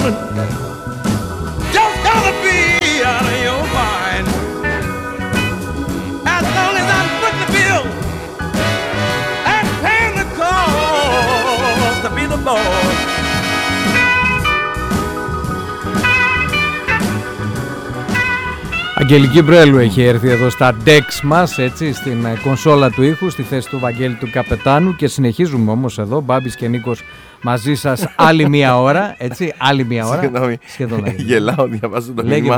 woman, just gotta be out of your mind. As long as I'm putting the bill and paying the cost to be the boss. Αγγελική Μπρέλου έχει έρθει εδώ στα decks μας, έτσι, στην κονσόλα του ήχου, στη θέση του Βαγγέλη του Καπετάνου, και συνεχίζουμε όμως εδώ, Μπάμπης και Νίκος, μαζί σας άλλη μία ώρα, έτσι, άλλη μία ώρα. Σχεδόν. Γελάω, διαβάζω το μήνυμα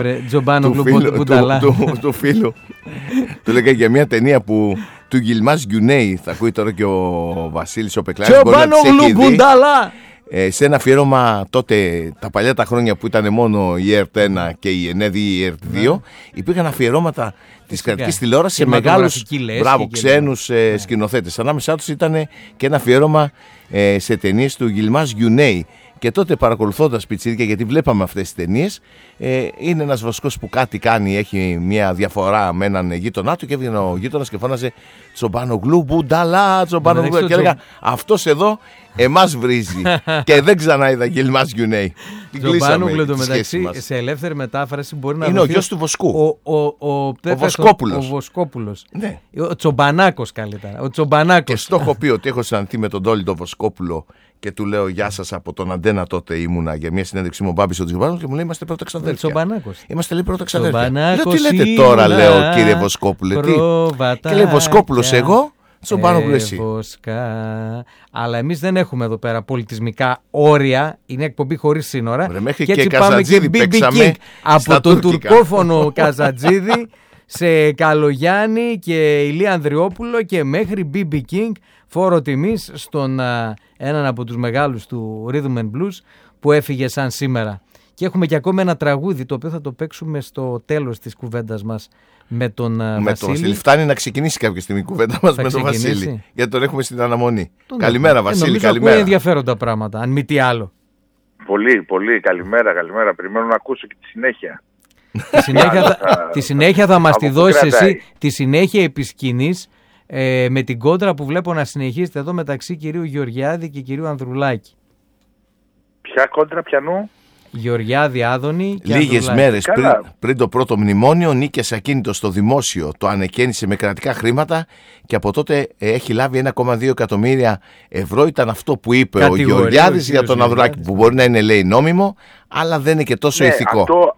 του φίλου. Του λέγα για μια ταινία που του Γιλμάς Γκιουνέη, θα ακούει τώρα και ο Βασίλης ο Πεκλάρης, Τζομπάνογλου Μπουνταλά. Σε ένα αφιέρωμα τότε, τα παλιά τα χρόνια που ήταν μόνο η ΕΡΤ1 και η ΕΝΕΔ ή η ΕΡΤ2, υπήρχαν αφιερώματα της κρατικής τηλεόρασης σε μεγάλους ξένους σκηνοθέτες. Ανάμεσά τους ήταν και ένα αφιέρωμα σε ταινίες του Γιλμάς Γκιουνέη. Και τότε, παρακολουθώντας πιτσίρικα, γιατί βλέπαμε αυτές τις ταινίες, είναι ένας βοσκός που κάτι κάνει, έχει μια διαφορά με έναν γείτονά του, και έβγαινε ο γείτονας και φώναζε Τσομπάνογλου Μπουνταλά, Τσομπάνογλου. Και έλεγα, αυτός εδώ εμάς βρίζει. Και δεν ξαναείδα Γιλμάς Γκιουνέη. Τσομπάνογλου, το μεταξύ, σε ελεύθερη μετάφραση μπορεί να είναι ο γιος του Βοσκού. Ο Βοσκόπουλος. Ο Βοσκόπουλος. Ναι. Ο Τσομπανάκος καλύτερα. Ο Τσομπανάκος. Και στο έχω πει ότι έχω συναντηθεί με τον Τόλι τον Βοσκόπουλο και του λέω γεια σας από τον Αντένα, τότε ήμουνα για μια συνέντευξη με ο Μπάμπης ο Τζιμπάνος, και μου λέει είμαστε πρώτα ξαδέρφια. Είμαστε λέει πρώτα ξαδέρφια. Λέω τι λέτε τώρα, λέω κύριε Βοσκόπουλε. Και λέει Βοσκόπουλος εγώ, Τσομπάνογλου εσύ. Αλλά εμείς δεν έχουμε εδώ πέρα πολιτισμικά όρια, είναι εκπομπή χωρίς σύνορα. Μέχρι και Καζατζίδη παίξαμε από τον τουρκόφωνο Καζατζίδη σε Καλογιάννη και Ηλία Ανδριόπουλο και μέχρι BB King, φόρο τιμής στον έναν από τους μεγάλους του Rhythm and Blues που έφυγε σαν σήμερα. Και έχουμε και ακόμα ένα τραγούδι το οποίο θα το παίξουμε στο τέλος της κουβέντας μας με τον Βασίλη. Φτάνει να ξεκινήσει κάποια στιγμή η κουβέντα μας με τον Βασίλη, γιατί τον έχουμε στην αναμονή. Καλημέρα Βασίλη, καλημέρα. Είναι ενδιαφέροντα πράγματα, αν μη τι άλλο. Πολύ, πολύ. Καλημέρα. Περιμένω να ακούσω και τη συνέχεια. Τη συνέχεια θα μας τη δώσεις εσύ, τη συνέχεια επί σκηνής, με την κόντρα που βλέπω να συνεχίζετε εδώ μεταξύ κυρίου Γεωργιάδη και κυρίου Ανδρουλάκη. Ποια κόντρα, πιανού? Γεωργιάδη, Άδωνη και λίγες Ανδρουλάκη. μέρες πριν το πρώτο μνημόνιο νίκησε ακίνητο στο δημόσιο, το ανεκαίνισε με κρατικά χρήματα και από τότε έχει λάβει 1,2 εκατομμύρια ευρώ. Ήταν αυτό που είπε ο Γεωργιάδης για τον Ανδρουλάκη, που μπορεί να είναι λέει νόμιμο, αλλά δεν είναι και τόσο ηθικό.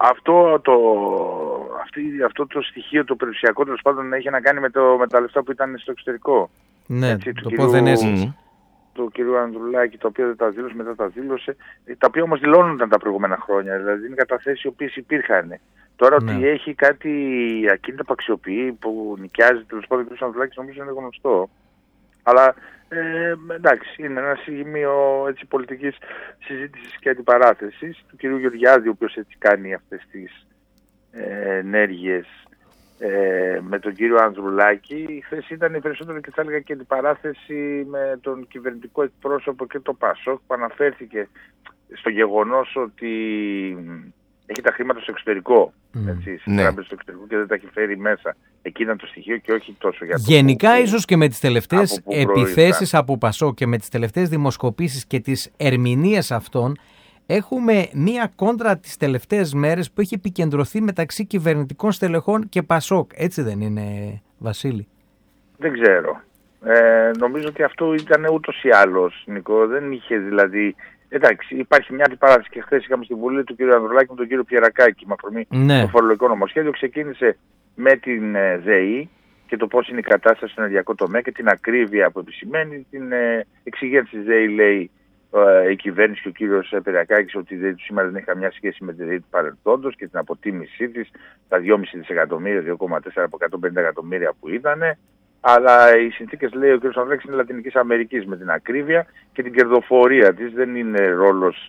Αυτό το στοιχείο, το περιουσιακό, τέλος πάντων, έχει να κάνει με τα λεφτά που ήταν στο εξωτερικό. Ναι, έτσι, το πώς δεν έσαι. Του κυρίου Ανδρουλάκη, το οποίο δεν τα δήλωσε, μετά τα δήλωσε, τα οποία όμως δηλώνονταν τα προηγούμενα χρόνια, δηλαδή είναι καταθέσεις οι οποίες υπήρχαν. Τώρα ότι έχει κάτι ακίνητα που αξιοποιεί, που νοικιάζει, τέλος πάντων, ο κ. Ανδρουλάκης, νομίζω είναι γνωστό. Αλλά εντάξει, είναι ένα σημείο έτσι, πολιτικής συζήτησης και αντιπαράθεσης του κ. Γεωργιάδη, ο οποίος έτσι κάνει αυτές τις ενέργειες με τον κύριο Ανδρουλάκη. Χθες ήταν περισσότερο και θα έλεγα και αντιπαράθεση με τον κυβερνητικό εκπρόσωπο και το ΠΑΣΟΚ, που αναφέρθηκε στο γεγονός ότι έχει τα χρήματα στο εξωτερικό, στο εξωτερικό και δεν τα έχει φέρει μέσα. Εκεί ήταν το στοιχείο και όχι τόσο για το γενικά ίσως και με τις τελευταίες επιθέσεις από ΠΑΣΟΚ και με τις τελευταίες δημοσκοπήσεις και τις ερμηνείες αυτών, έχουμε μία κόντρα τις τελευταίες μέρες που έχει επικεντρωθεί μεταξύ κυβερνητικών στελεχών και ΠΑΣΟΚ. Έτσι δεν είναι, Βασίλη? Δεν ξέρω. Νομίζω ότι αυτό ήταν ούτως ή άλλως, Νικό. Δεν είχε δηλαδή... Εντάξει, υπάρχει μια αντιπαράθεση και χθες είχαμε στη Βουλή του κ. Ανδρουλάκη με τον κύριο Πιερακάκη, με αφορμή το φορολογικό νομοσχέδιο. Ξεκίνησε με την ΔΕΗ και το πώς είναι η κατάσταση στον ενεργειακό τομέα και την ακρίβεια που επισημαίνει. Την εξηγένση της ΔΕΗ λέει η κυβέρνηση και ο κύριος Πιερακάκης ότι η ΔΕΗ του σήμερα δεν έχει καμιά σχέση με τη ΔΕΗ του παρελθόντος και την αποτίμησή της, τα 2,5 δισεκατομμύρια, 2,4 από 150 εκατομμύρια που ήταν. Αλλά οι συνθήκες, λέει ο κ. Ανδρουλάκης, είναι Λατινικής Αμερικής με την ακρίβεια και την κερδοφορία της. Δεν είναι ρόλος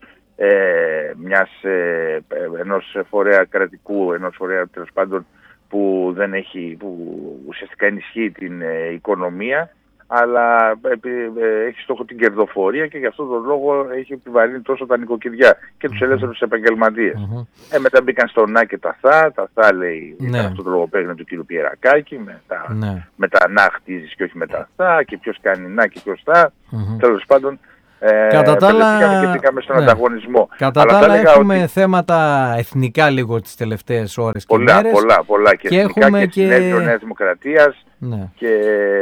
ενός φορέα κρατικού, ενός φορέα τέλος πάντων που ουσιαστικά ενισχύει την οικονομία, αλλά έχει στόχο την κερδοφορία και γι' αυτόν τον λόγο έχει επιβαρύνει τόσο τα νοικοκυριά και τους ελεύθερους επαγγελματίες. Μετά μπήκαν στο ΝΑ και τα ΘΑ λέει, ήταν αυτό το λογοπαίγνιο του κ. Πιερακάκη, με τα ΝΑ χτίζεις και όχι με τα ΘΑ και ποιος κάνει ΝΑ και ποιος ΘΑ. Τέλος πάντων, Κατά τα άλλα, και μπήκαμε στον ανταγωνισμό. Κατά τα άλλα έχουμε θέματα εθνικά λίγο τις τελευταίες ώρες και μέρες. Πολλά και εθνικά έχουμε και συνέδριο Νέας Δημοκρατίας και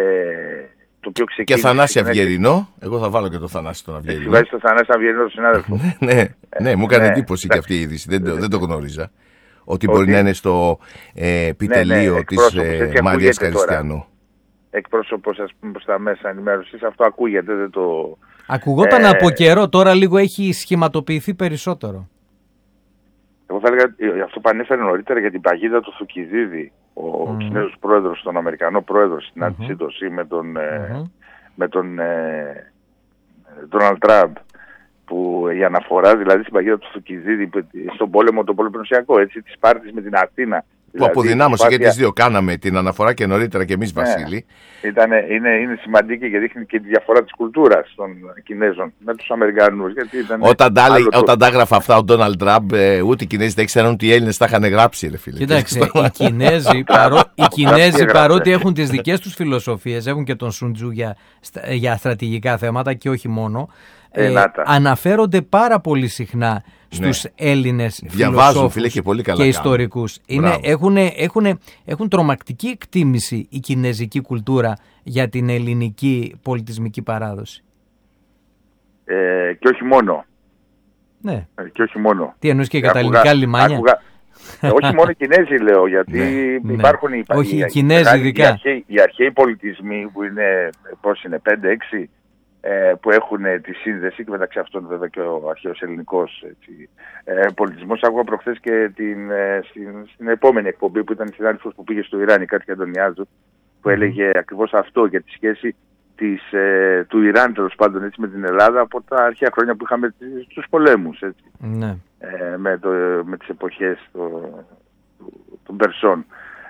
το οποίο ξεκίνησε. Και Θανάση Αυγερινό. Εγώ θα βάλω και το Θανάση τον Αυγερινό. Βάζεις το Θανάση Αυγερινό τον συνάδελφο. Ναι, μου έκανε εντύπωση και αυτή η είδηση. Δεν το γνώριζα. Ότι μπορεί να είναι στο επιτελείο της Μαρίας Καριστιανού. Εκπρόσωπος, ας πούμε, στα μέσα ενημέρωσης, αυτό ακούγεται, δεν το... Ακουγόταν από καιρό, τώρα λίγο έχει σχηματοποιηθεί περισσότερο. Εγώ θα έλεγα αυτό που ανέφερε νωρίτερα για την παγίδα του Θουκυδίδη, ο Κινέζος πρόεδρος, τον Αμερικανό πρόεδρο, στην συνάντησή με τον Ντόναλντ Τραμπ, που η αναφορά δηλαδή στην παγίδα του Θουκυδίδη στον πόλεμο, τον πολυπροσιακό, έτσι, της Σπάρτης με την Αθήνα. Που αποδυνάμωσε και τις δύο. Κάναμε την αναφορά και νωρίτερα και εμείς, Βασίλη. Είναι σημαντική και δείχνει και τη διαφορά της κουλτούρας των Κινέζων με τους Αμερικανούς. Όταν τα έγραφε αυτά ο Ντόναλντ Τραμπ, ούτε οι Κινέζοι δεν ξέραν ότι οι Έλληνες τα είχαν γράψει, ρε φίλε. Κοίταξε, οι Κινέζοι παρότι έχουν τις δικές τους φιλοσοφίες, έχουν και τον Σουντζού για στρατηγικά θέματα και όχι μόνο, αναφέρονται πάρα πολύ συχνά στους Έλληνες φιλοσόφους και ιστορικούς. Έχουν τρομακτική εκτίμηση η κινέζικη κουλτούρα για την ελληνική πολιτισμική παράδοση. Και όχι μόνο. Ναι. Και όχι μόνο. Τι εννοείς, και για τα ελληνικά λιμάνια? Όχι μόνο οι Κινέζοι λέω, γιατί υπάρχουν οι Κινέζοι ειδικά. Οι αρχαίοι πολιτισμοί που είναι, πώς είναι, 5-6, που έχουν τη σύνδεση, και μεταξύ αυτών βέβαια και ο αρχαίος ελληνικός πολιτισμός. Άκουγα προχθές και στην επόμενη εκπομπή που ήταν η συνάδελφος που πήγε στο Ιράν, η Κάτια Αντωνιάζου, που έλεγε ακριβώς αυτό για τη σχέση του Ιράν, τέλος πάντων, έτσι, με την Ελλάδα από τα αρχαία χρόνια που είχαμε στους πολέμους, έτσι, με τις εποχές των Περσών.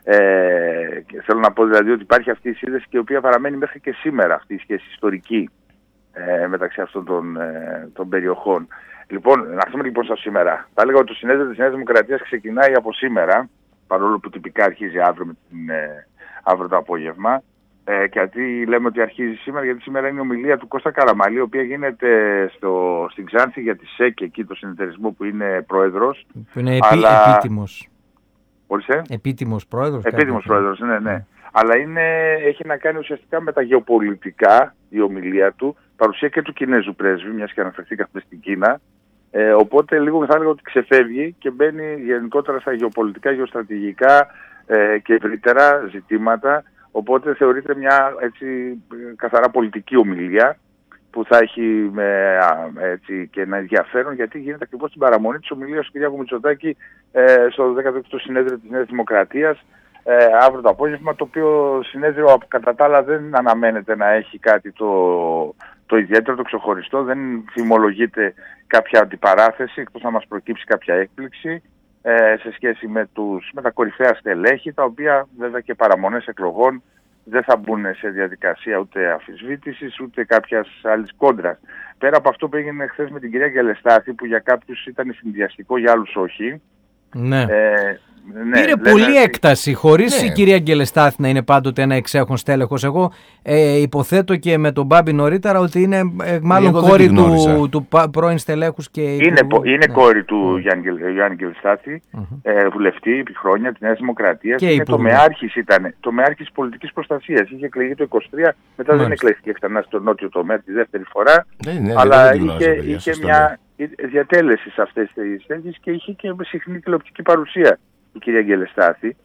Και θέλω να πω δηλαδή ότι υπάρχει αυτή η σύνδεση και η οποία παραμένει μέχρι και σήμερα, αυτή η σχέση ιστορική μεταξύ αυτών των περιοχών. Λοιπόν, να έρθουμε λοιπόν στα σήμερα. Θα έλεγα ότι το συνέδριο της Νέας Δημοκρατίας ξεκινάει από σήμερα, παρόλο που τυπικά αρχίζει αύριο το απόγευμα. Και γιατί λέμε ότι αρχίζει σήμερα, γιατί σήμερα είναι η ομιλία του Κώστα Καραμαλή, η οποία γίνεται στην Ξάνθη για τη ΣΕΚ, εκεί το συνεταιρισμό που είναι πρόεδρος. Που είναι επίτιμος. Επίτιμος πρόεδρος. Επίτιμος πρόεδρος, ναι. Αλλά έχει να κάνει ουσιαστικά με τα γεωπολιτικά, η ομιλία του, παρουσία και του Κινέζου πρέσβη, μιας και αναφερθήκαμε στην Κίνα. Οπότε λίγο θα έλεγα ότι ξεφεύγει και μπαίνει γενικότερα στα γεωπολιτικά, γεωστρατηγικά και ευρύτερα ζητήματα. Οπότε θεωρείται μια έτσι καθαρά πολιτική ομιλία που θα έχει έτσι και ένα ενδιαφέρον, γιατί γίνεται ακριβώς την παραμονή της ομιλίας του Κυριάκου Μητσοτάκη στο 16ο συνέδριο της Νέας Δημοκρατίας αύριο το απόγευμα, το οποίο συνέδριο κατά τα άλλα δεν αναμένεται να έχει κάτι το ιδιαίτερο, το ξεχωριστό, δεν θυμολογείται κάποια αντιπαράθεση, εκτός να μας προκύψει κάποια έκπληξη σε σχέση με τα κορυφαία στελέχη, τα οποία βέβαια και παραμονές εκλογών δεν θα μπουν σε διαδικασία ούτε αμφισβήτησης ούτε κάποιας άλλης κόντρας. Πέρα από αυτό που έγινε χθες με την κυρία Γκελεστάθη, που για κάποιους ήταν συνδυαστικό, για άλλους όχι. Ναι. Πήρε πολλή έκταση, χωρίς η κυρία Γκελεστάθη να είναι πάντοτε ένα εξέχον στέλεχος. Εγώ υποθέτω και με τον Μπάμπη νωρίτερα ότι είναι μάλλον κόρη του πρώην στελέχους και είναι κόρη του Γιάννη Γκελεστάθη, βουλευτή επί χρόνια της Νέας Δημοκρατίας. Και τομεάρχης πολιτικής προστασίας. Είχε εκλεγεί το 23, μετά δεν εκλέχθηκε ξανά στο νότιο τομέα τη δεύτερη φορά, αλλά είχε μια διατέλεση σε αυτές τις θέσεις και είχε και συχνή τηλεοπτική παρουσία η κυρία Γκελεστάθη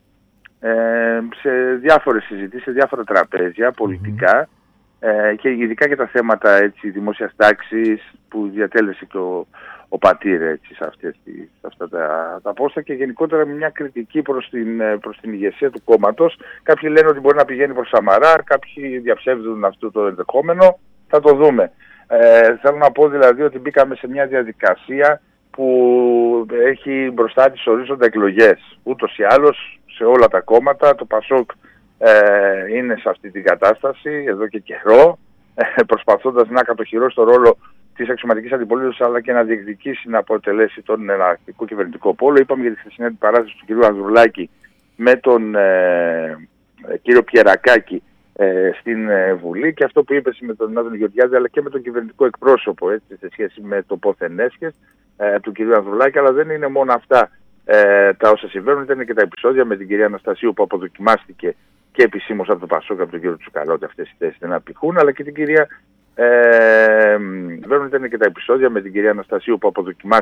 σε διάφορες συζητήσεις, σε διάφορα τραπέζια πολιτικά και ειδικά για τα θέματα έτσι, δημόσιας τάξης που διατέλεσε και ο πατήρ έτσι, σε αυτά τα πόστα, και γενικότερα μια κριτική προς την ηγεσία του κόμματος. Κάποιοι λένε ότι μπορεί να πηγαίνει προς Σαμαρά, κάποιοι διαψεύδουν αυτό το ενδεχόμενο, θα το δούμε. Θέλω να πω δηλαδή ότι μπήκαμε σε μια διαδικασία που έχει μπροστά της ορίζοντα εκλογές. Ούτως ή άλλως σε όλα τα κόμματα, το ΠΑΣΟΚ είναι σε αυτή την κατάσταση εδώ και καιρό, προσπαθώντας να κατοχυρώσει το ρόλο της αξιωματικής αντιπολίτευσης, αλλά και να διεκδικήσει να αποτελέσει τον εναλλακτικό κυβερνητικό πόλο. Είπαμε για τη χθεσινή αντιπαράσταση του κ. Ανδρουλάκη με τον κύριο Πιερακάκη στην Βουλή, και αυτό που είπε με τον Άδωνη Γεωργιάδη αλλά και με τον κυβερνητικό εκπρόσωπο, έτσι, σε σχέση με το πόθεν έσχες του κ. Ανδρουλάκη. Αλλά δεν είναι μόνο αυτά τα όσα συμβαίνουν, ήταν και τα επεισόδια με την κυρία Αναστασίου που αποδοκιμάστηκε και επισήμως από το Πασόκ, από τον κύριο Τσουκαλά, ότι αυτές οι θέσεις δεν απηχούν, αλλά και την κυρία ήταν και τα επεισόδια με την κυρία Αναστασίου που αποδοκιμάστηκε